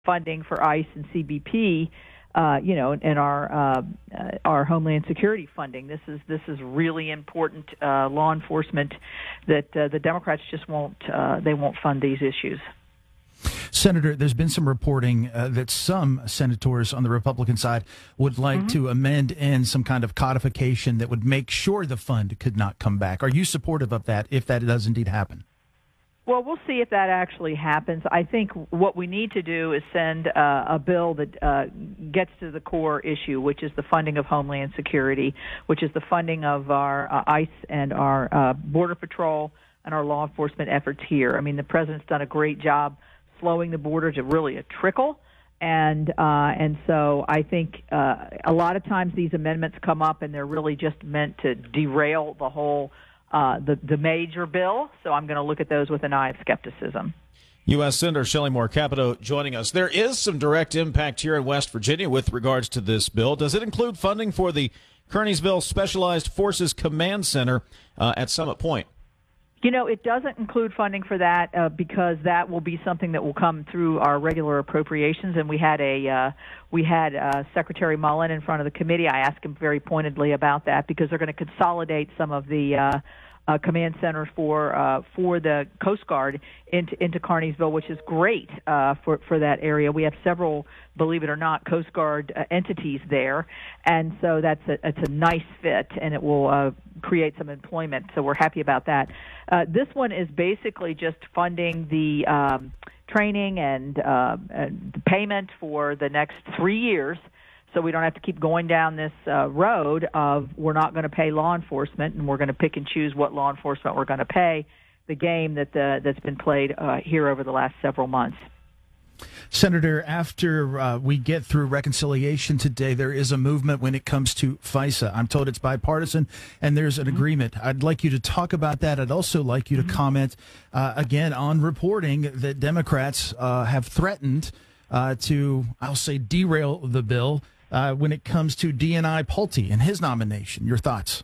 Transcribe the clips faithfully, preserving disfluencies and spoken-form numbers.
funding for ICE and C B P, uh, you know, and our uh, uh, our Homeland Security funding. This is this is really important uh, law enforcement that uh, the Democrats just won't uh, they won't fund these issues. Senator, there's been some reporting uh, that some senators on the Republican side would like mm-hmm. to amend in some kind of codification that would make sure the fund could not come back. Are you supportive of that if that does indeed happen? Well, we'll see if that actually happens. I think what we need to do is send uh, a bill that uh, gets to the core issue, which is the funding of Homeland Security, which is the funding of our uh, ICE and our uh, Border Patrol and our law enforcement efforts here. I mean, the president's done a great job slowing the border to really a trickle. And uh, and so I think uh, a lot of times these amendments come up and they're really just meant to derail the whole Uh, the, the major bill, so I'm going to look at those with an eye of skepticism. U S. Senator Shelley Moore Capito joining us. There is some direct impact here in West Virginia with regards to this bill. Does it include funding for the Kearneysville Specialized Forces Command Center uh, at Summit Point? You know, it doesn't include funding for that uh, because that will be something that will come through our regular appropriations. And we had a uh, we had uh, Secretary Mullen in front of the committee. I asked him very pointedly about that because they're going to consolidate some of the uh, uh, command centers for uh, for the Coast Guard into into Kearneysville, which is great uh, for for that area. We have several, believe it or not, Coast Guard uh, entities there, and so that's a it's a nice fit, and it will uh, create some employment. So we're happy about that. Uh, this one is basically just funding the um, training and, uh, and the payment for the next three years, so we don't have to keep going down this uh, road of we're not going to pay law enforcement and we're going to pick and choose what law enforcement we're going to pay, the game that the, that's been played uh, here over the last several months. Senator, after uh, we get through reconciliation today, there is a movement when it comes to FISA. I'm told it's bipartisan, and there's an mm-hmm. agreement. I'd like you to talk about that. I'd also like you to mm-hmm. comment, uh, again, on reporting that Democrats uh, have threatened uh, to, I'll say, derail the bill uh, when it comes to D N I Pulte and his nomination. Your thoughts?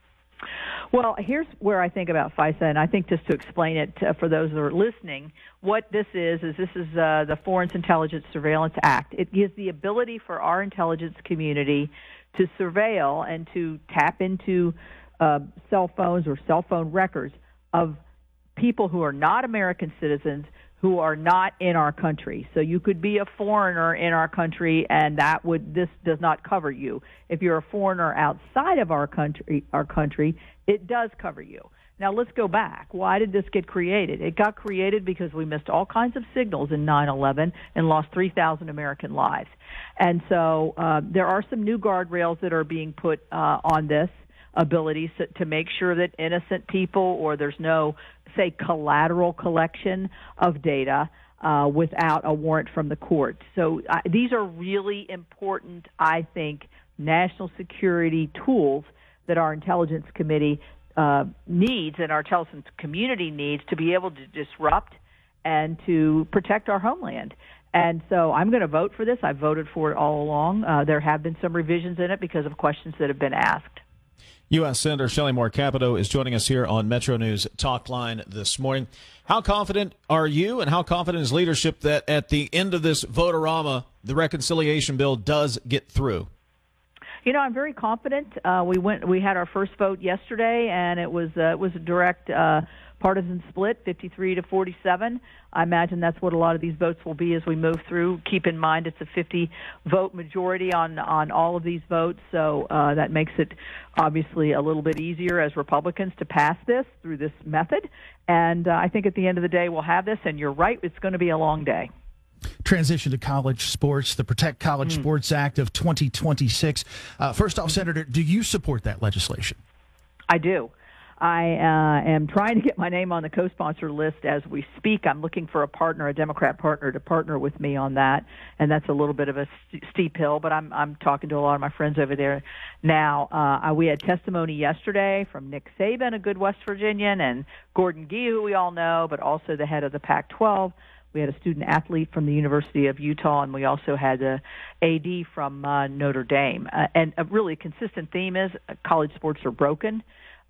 Well, here's where I think about FISA, and I think just to explain it uh, for those that are listening, what this is, is this is uh, the Foreign Intelligence Surveillance Act. It gives the ability for our intelligence community to surveil and to tap into uh, cell phones or cell phone records of people who are not American citizens who are not in our country. So you could be a foreigner in our country, and that would this does not cover you. If you're a foreigner outside of our country, our country, it does cover you. Now let's go back. Why did this get created? It got created because we missed all kinds of signals in nine eleven and lost three thousand American lives. And so uh, there are some new guardrails that are being put uh, on this ability so, to make sure that innocent people or there's no, say, collateral collection of data uh, without a warrant from the court. So uh, these are really important, I think, national security tools that our intelligence committee uh, needs and our intelligence community needs to be able to disrupt and to protect our homeland. And so I'm going to vote for this. I've voted for it all along. Uh, there have been some revisions in it because of questions that have been asked. U S. Senator Shelley Moore Capito is joining us here on Metro News Talk Line this morning. How confident are you and how confident is leadership that at the end of this vote-a-rama, the reconciliation bill does get through? You know, I'm very confident. Uh, we went, we had our first vote yesterday, and it was uh, it was a direct uh, partisan split, fifty-three to forty-seven. I imagine that's what a lot of these votes will be as we move through. Keep in mind it's a fifty-vote majority on on all of these votes, so uh, that makes it obviously a little bit easier as Republicans to pass this through this method. And uh, I think at the end of the day we'll have this. And you're right, it's going to be a long day. Transition to college sports, the Protect College mm. Sports Act of twenty twenty-six. Uh, first off, Senator, do you support that legislation? I do. I uh, am trying to get my name on the co-sponsor list as we speak. I'm looking for a partner, a Democrat partner, to partner with me on that, and that's a little bit of a st- steep hill, but I'm I'm talking to a lot of my friends over there now. Uh, we had testimony yesterday from Nick Saban, a good West Virginian, and Gordon Gee, who we all know, but also the head of the Pac twelve. We had a student athlete from the University of Utah, and we also had a A D from uh, Notre Dame. Uh, and a really consistent theme is uh, college sports are broken.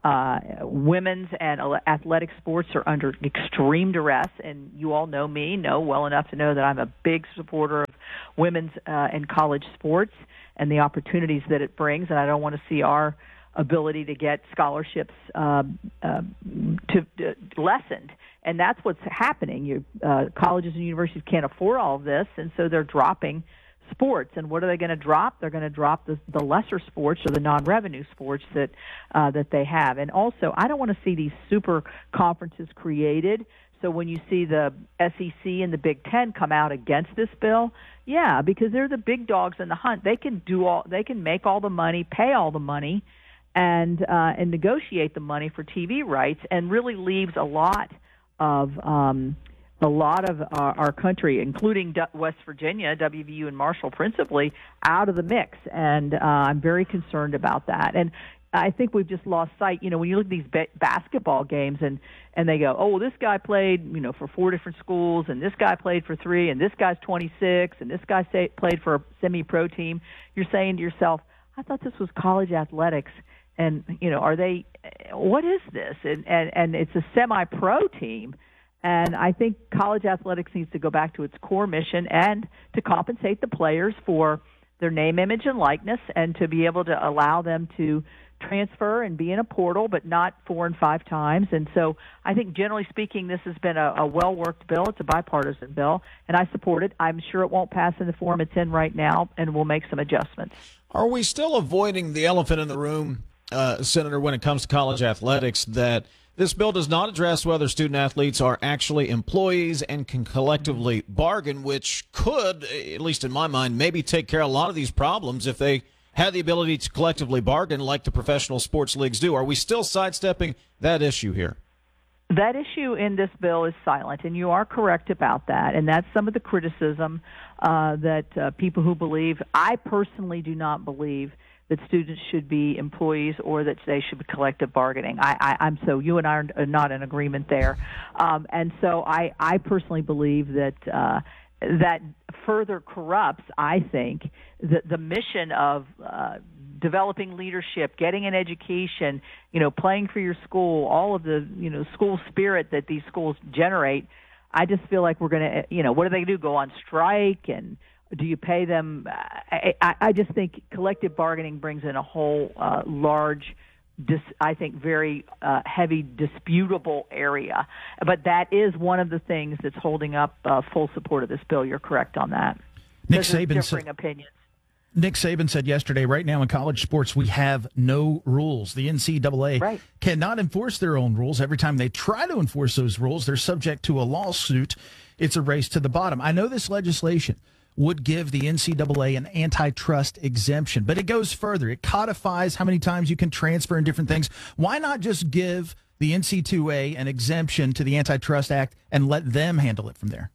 Uh, women's and athletic sports are under extreme duress, and you all know me, know well enough to know that I'm a big supporter of women's uh, and college sports and the opportunities that it brings, and I don't want to see our ability to get scholarships um, uh, to, to lessened. And that's what's happening. You, uh, colleges and universities can't afford all of this, and so they're dropping sports. And what are they going to drop? They're going to drop the, the lesser sports or the non-revenue sports that uh, that they have. And also, I don't want to see these super conferences created. So when you see the S E C and the Big Ten come out against this bill, yeah, because they're the big dogs in the hunt. They can do all. They can make all the money, pay all the money, and uh, and negotiate the money for T V rights, and really leaves a lot of um, a lot of our, our country, including West Virginia, W V U and Marshall principally, out of the mix. And uh, I'm very concerned about that. And I think we've just lost sight. You know, when you look at these ba- basketball games and, and they go, oh, well, this guy played, you know, for four different schools, and this guy played for three, and this guy's twenty-six, and this guy say, played for a semi-pro team. You're saying to yourself, I thought this was college athletics. And, you know, are they, what is this? And, and, and it's a semi-pro team. And I think college athletics needs to go back to its core mission and to compensate the players for their name, image, and likeness, and to be able to allow them to transfer and be in a portal, but not four and five times. And so I think, generally speaking, this has been a, a well-worked bill. It's a bipartisan bill, and I support it. I'm sure it won't pass in the form it's in right now, and we'll make some adjustments. Are we still avoiding the elephant in the room, uh, Senator, when it comes to college athletics, that this bill does not address whether student-athletes are actually employees and can collectively bargain, which could, at least in my mind, maybe take care of a lot of these problems if they had the ability to collectively bargain like the professional sports leagues do? Are we still sidestepping that issue here? That issue in this bill is silent, and you are correct about that. And that's some of the criticism uh, that uh, people who believe, I personally do not believe that students should be employees or that they should be collective bargaining. I, I, I'm so you and I are not in agreement there, um, and so I, I personally believe that uh, that further corrupts, I think, the, the mission of uh, developing leadership, getting an education, you know, playing for your school, all of the you know school spirit that these schools generate. I just feel like we're going to, you know, what do they do? Go on strike? And do you pay them? I, I, I just think collective bargaining brings in a whole uh, large, dis, I think, very uh, heavy, disputable area. But that is one of the things that's holding up uh, full support of this bill. You're correct on that. Nick Saban differing said, opinions. Nick Saban said yesterday, right now in college sports, we have no rules. The N C double A right. cannot enforce their own rules. Every time they try to enforce those rules, they're subject to a lawsuit. It's a race to the bottom. I know this legislation would give the N C double A an antitrust exemption, but it goes further. It codifies how many times you can transfer and different things. Why not just give the N C double A an exemption to the Antitrust Act and let them handle it from there?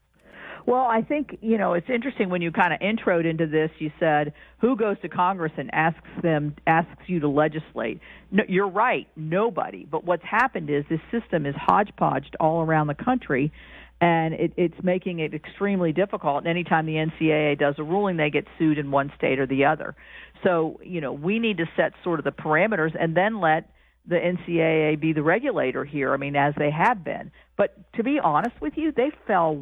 Well, I think, you know, it's interesting when you kind of introed into this, you said, who goes to Congress and asks them, asks you to legislate? No, you're right, nobody. But what's happened is this system is hodgepodged all around the country, and it, it's making it extremely difficult. And anytime the N C double A does a ruling, they get sued in one state or the other. So, you know, we need to set sort of the parameters and then let the N C double A be the regulator here, I mean, as they have been. But to be honest with you, they fell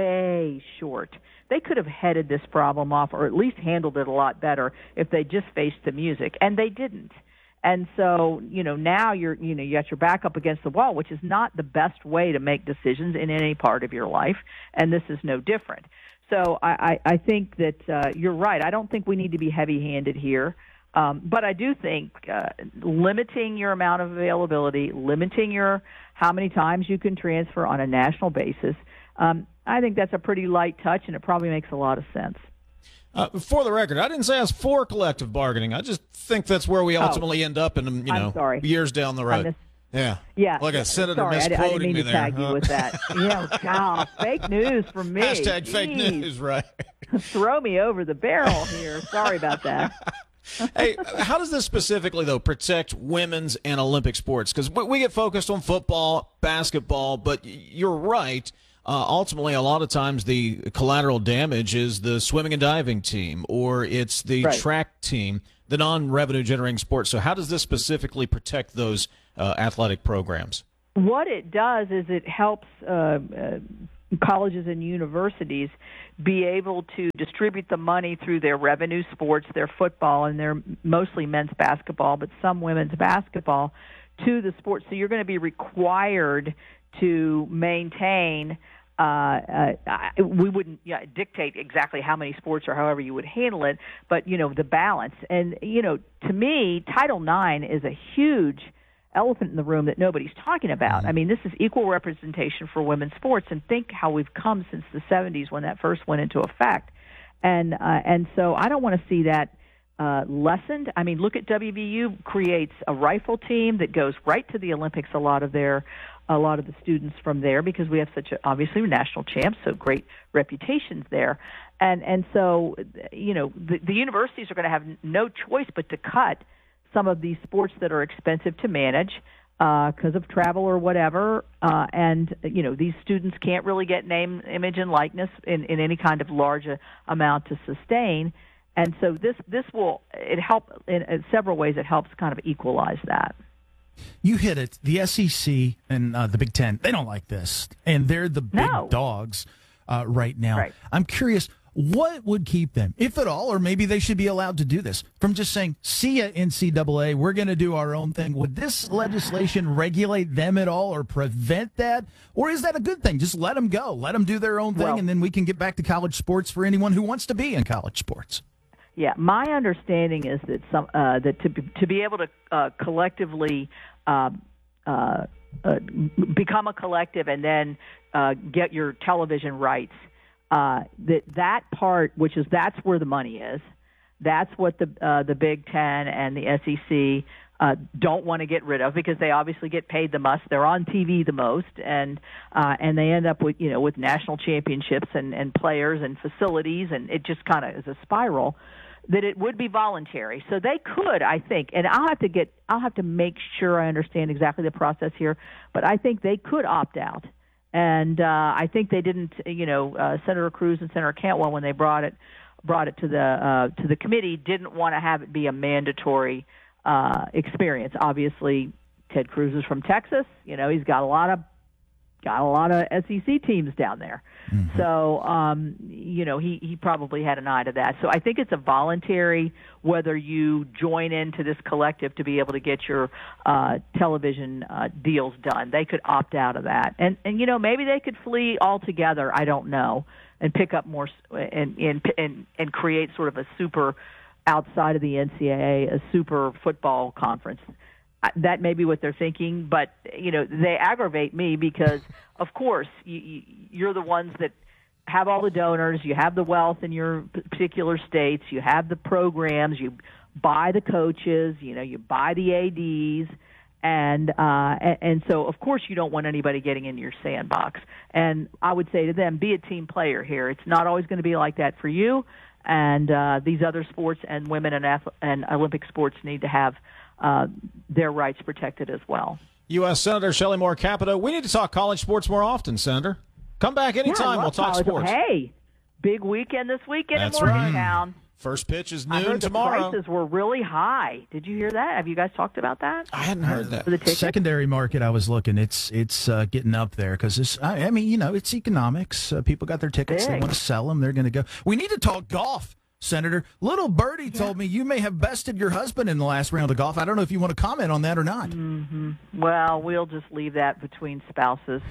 way short. They could have headed this problem off or at least handled it a lot better if they just faced the music, and they didn't. And so, you know, now you're, you know, you got your back up against the wall, which is not the best way to make decisions in any part of your life, and this is no different. So I, I, I think that uh, you're right. I don't think we need to be heavy-handed here. Um, but I do think uh, limiting your amount of availability, limiting your how many times you can transfer on a national basis, um, I think that's a pretty light touch, and it probably makes a lot of sense. Uh, for the record, I didn't say I was for collective bargaining. I just think that's where we ultimately oh, end up in, you know, years down the road. Mis- yeah. Yeah. Like a senator sorry, misquoting I, I didn't mean me to there. tag huh? you with that. Yeah, God, fake news from me. Hashtag Jeez. fake news, right? Throw me over the barrel here. Sorry about that. Hey, how does this specifically, though, protect women's and Olympic sports? Because we get focused on football, basketball, but you're right. Uh, ultimately, a lot of times the collateral damage is the swimming and diving team, or it's the right. track team the non-revenue generating sports. So how does this specifically protect those uh, athletic programs? What it does is it helps uh, uh, colleges and universities be able to distribute the money through their revenue sports, their football, and their mostly men's basketball, but some women's basketball, to the sports. So you're going to be required to maintain uh, uh, we wouldn't yeah, dictate exactly how many sports or however you would handle it, but, you know, the balance. And, you know, to me, Title nine is a huge elephant in the room that nobody's talking about. I mean, this is equal representation for women's sports, and think how we've come since the seventies when that first went into effect. And, uh, and so I don't want to see that Uh, lessened. I mean, look at W V U creates a rifle team that goes right to the Olympics. A lot of their, a lot of the students from there, because we have such a, obviously national champs, so great reputations there, and and so you know the, the universities are going to have no choice but to cut some of these sports that are expensive to manage because uh, of travel or whatever, uh, and you know these students can't really get name, image, and likeness in, in any kind of large uh, amount to sustain. And so this this will it help in, in several ways. It helps kind of equalize that. You hit it. The S E C and uh, the Big Ten, they don't like this, and they're the big no. dogs uh, right now. Right. I'm curious, what would keep them, if at all, or maybe they should be allowed to do this, from just saying, "See ya, N C double A, we're going to do our own thing"? Would this legislation regulate them at all, or prevent that, or is that a good thing? Just let them go, let them do their own thing, well, and then we can get back to college sports for anyone who wants to be in college sports. Yeah, my understanding is that some uh, that to be, to be able to uh, collectively uh, uh, uh, become a collective and then uh, get your television rights, uh, that that part, which is that's where the money is, that's what the uh, the Big Ten and the S E C uh, don't want to get rid of, because they obviously get paid the most. They're on T V the most, and uh, and they end up with you know with national championships and, and players and facilities, and it just kind of is a spiral. That it would be voluntary, so they could, I think, and I'll have to get, I'll have to make sure I understand exactly the process here, but I think they could opt out, and uh, I think they didn't, you know, uh, Senator Cruz and Senator Cantwell, when they brought it, brought it to the uh, to the committee, didn't want to have it be a mandatory uh, experience. Obviously, Ted Cruz is from Texas, you know, he's got a lot of got a lot of S E C teams down there. Mm-hmm. So, um, you know, he, he probably had an eye to that. So I think it's a voluntary, whether you join into this collective to be able to get your uh, television uh, deals done. They could opt out of that. And, and, you know, maybe they could flee altogether, I don't know, and pick up more and, and, and, and create sort of a super, outside of the N C double A, a super football conference. That may be what they're thinking, but, you know, they aggravate me because, of course, you, you're the ones that have all the donors, you have the wealth in your particular states, you have the programs, you buy the coaches, you know, you buy the A Ds, and, uh, and, and so, of course, you don't want anybody getting into your sandbox. And I would say to them, be a team player here. It's not always going to be like that for you, and uh, these other sports and women and, ath- and Olympic sports need to have Uh, their rights protected as well. U S Senator Shelley Moore Capito, we need to talk college sports more often, Senator. Come back anytime. Yeah, we'll talk college. sports. Hey, big weekend this weekend That's in Morgantown. Right. First pitch is noon I heard tomorrow. The prices were really high. Did you hear that? Have you guys talked about that? I hadn't heard that. For the tickets? Secondary market, I was looking. It's it's uh, getting up there because it's. I, I mean, you know, it's economics. Uh, people got their tickets. Big. They want to sell them. They're going to go. We need to talk golf. Senator, little birdie yeah. told me you may have bested your husband in the last round of golf. I don't know if you want to comment on that or not. Mm-hmm. Well, we'll just leave that between spouses.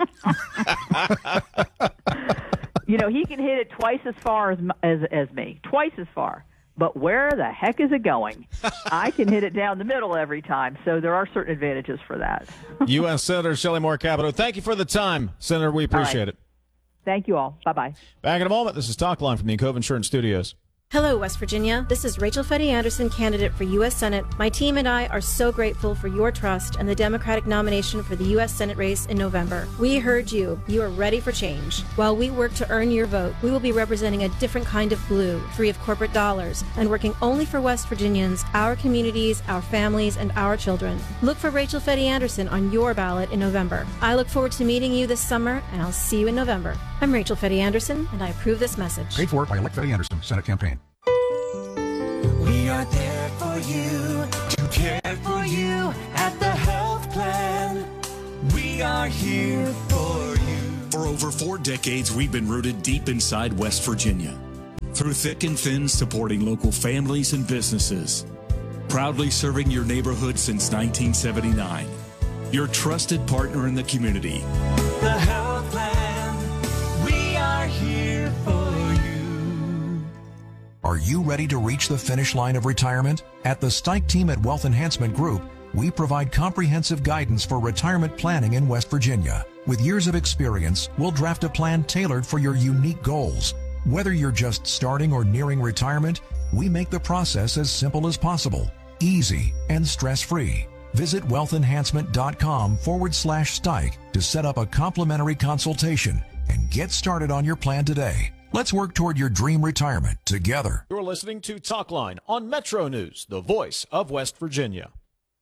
You know, he can hit it twice as far as, as as me, twice as far. But where the heck is it going? I can hit it down the middle every time. So there are certain advantages for that. U S Senator Shelley Moore Capito, thank you for the time, Senator. We appreciate right. it. Thank you all. Bye-bye. Back in a moment. This is Talk Line from the Encove Insurance Studios. Hello, West Virginia. This is Rachel Fetty Anderson, candidate for U S Senate. My team and I are so grateful for your trust and the Democratic nomination for the U S Senate race in November. We heard you. You are ready for change. While we work to earn your vote, we will be representing a different kind of blue, free of corporate dollars, and working only for West Virginians, our communities, our families, and our children. Look for Rachel Fetty Anderson on your ballot in November. I look forward to meeting you this summer, and I'll see you in November. I'm Rachel Fetty Anderson, and I approve this message. Paid for by Elect Fetty Anderson, Senate campaign. We are there for you, to care for you at the health plan. We are here for you. For over four decades, we've been rooted deep inside West Virginia. Through thick and thin, supporting local families and businesses. Proudly serving your neighborhood since nineteen seventy-nine. Your trusted partner in the community. The health plan. We are here for you. Are you ready to reach the finish line of retirement? At the Stike team at Wealth Enhancement Group, we provide comprehensive guidance for retirement planning in West Virginia. With years of experience, we'll draft a plan tailored for your unique goals. Whether you're just starting or nearing retirement, we make the process as simple as possible, easy, and stress-free. Visit wealthenhancement.com forward slash Stike to set up a complimentary consultation and get started on your plan today. Let's work toward your dream retirement together. You're listening to Talkline on Metro News, the voice of West Virginia.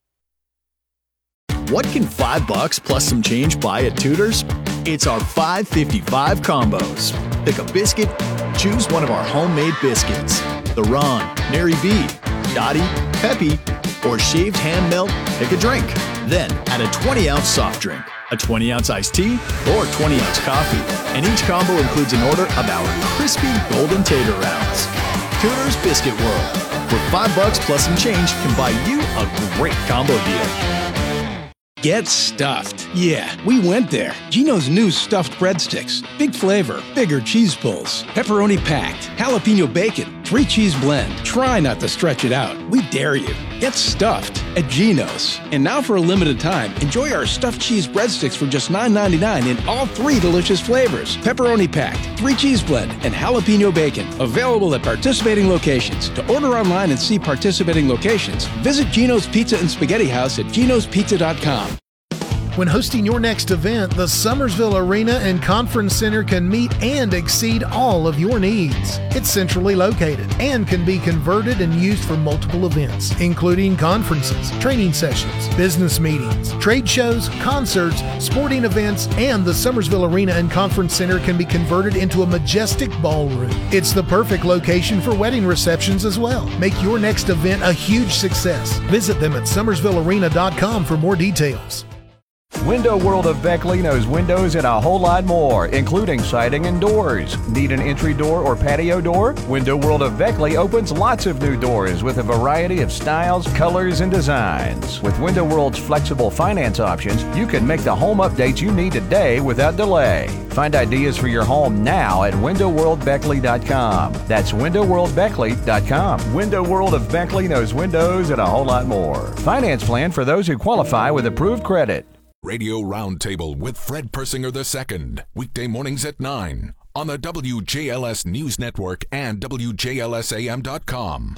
What can five bucks plus some change buy at Tudor's? It's our five fifty-five combos. Pick a biscuit, choose one of our homemade biscuits. The Ron, Mary B, Dottie, Peppy, or shaved ham melt, pick a drink. Then add a twenty ounce soft drink, a twenty ounce iced tea, or twenty ounce coffee. And each combo includes an order of our crispy golden tater rounds. Tudor's Biscuit World, where five bucks plus some change can buy you a great combo deal. Get stuffed. Yeah, we went there. Geno's new stuffed breadsticks. Big flavor, bigger cheese pulls, pepperoni packed, jalapeno bacon, three cheese blend. Try not to stretch it out. We dare you. Get stuffed at Geno's. And now for a limited time, enjoy our stuffed cheese breadsticks for just nine ninety-nine in all three delicious flavors. Pepperoni packed, three cheese blend, and jalapeno bacon. Available at participating locations. To order online and see participating locations, visit Geno's Pizza and Spaghetti House at genos pizza dot com. When hosting your next event, the Summersville Arena and Conference Center can meet and exceed all of your needs. It's centrally located and can be converted and used for multiple events, including conferences, training sessions, business meetings, trade shows, concerts, sporting events, and the Summersville Arena and Conference Center can be converted into a majestic ballroom. It's the perfect location for wedding receptions as well. Make your next event a huge success. Visit them at summersville arena dot com for more details. Window World of Beckley knows windows and a whole lot more, including siding and doors. Need an entry door or patio door? Window World of Beckley opens lots of new doors with a variety of styles, colors, and designs. With Window World's flexible finance options, you can make the home updates you need today without delay. Find ideas for your home now at window world beckley dot com. That's window world beckley dot com. Window World of Beckley knows windows and a whole lot more. Finance plan for those who qualify with approved credit. Radio Roundtable with Fred Persinger the Second, weekday mornings at nine on the W J L S News Network and W J L S A M dot com.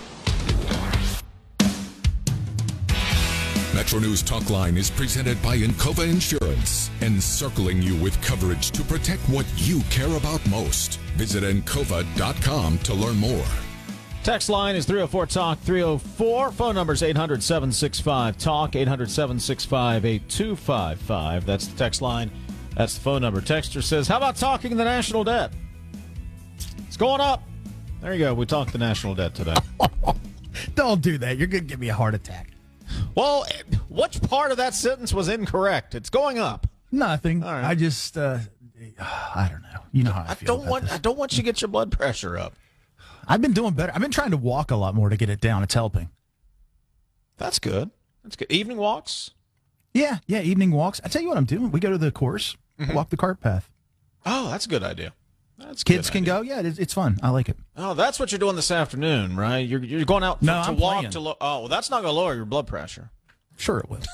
Metro News Talkline is presented by Encova Insurance, encircling you with coverage to protect what you care about most. Visit encova dot com to learn more. Text line is three oh four talk three oh four. Phone number is eight hundred, seven six five, talk, eight hundred, seven six five, eight two five five. That's the text line. That's the phone number. Texter says, how about talking the national debt? It's going up. There you go. We talked the national debt today. Don't do that. You're going to give me a heart attack. Well, which part of that sentence was incorrect? It's going up. Nothing. All right. I just, uh, I don't know. You know how I, I feel don't about want. this. I don't want you to get your blood pressure up. I've been doing better. I've been trying to walk a lot more to get it down. It's helping. That's good. That's good. Evening walks? Yeah, yeah, evening walks. I tell you what I'm doing. We go to the course, mm-hmm. walk the cart path. Oh, that's a good idea. That's Kids good can idea. go. Yeah, it's, it's fun. I like it. Oh, that's what you're doing this afternoon, right? You're you're going out for, no, to I'm walk playing. to. Lo- oh, well, that's not going to lower your blood pressure. Sure it will.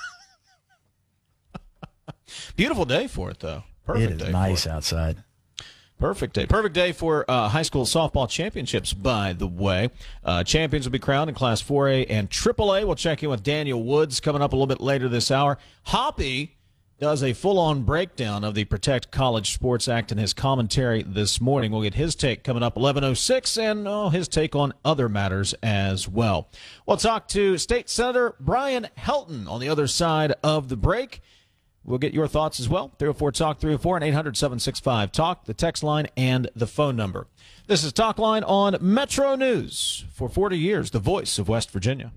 Beautiful day for it, though. Perfect it is day nice for it. outside. Perfect day. Perfect day for uh, high school softball championships, by the way. Uh, champions will be crowned in Class four A and triple A. We'll check in with Daniel Woods coming up a little bit later this hour. Hoppy does a full-on breakdown of the Protect College Sports Act in his commentary this morning. We'll get his take coming up eleven oh six and oh, his take on other matters as well. We'll talk to State Senator Brian Helton on the other side of the break. We'll get your thoughts as well. three oh four talk three oh four and eight hundred seven six five talk, the text line and the phone number. This is Talk Line on Metro News. For forty years, the voice of West Virginia.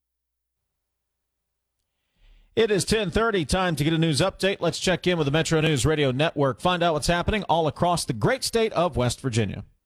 It is ten thirty, time to get a news update. Let's check in with the Metro News Radio Network, find out what's happening all across the great state of West Virginia.